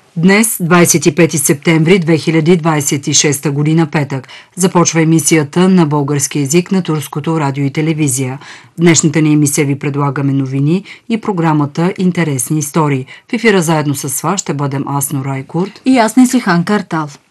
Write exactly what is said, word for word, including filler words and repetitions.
Днес, двадесет и пети септември две хиляди двадесет и шеста година, петък, започва емисията на български език на Турското радио и телевизия. В днешната ни емисия ви предлагаме новини и програмата Интересни истории. В ефира заедно с вас ще бъдем аз, Нора Курт и аз, Несихан Картал.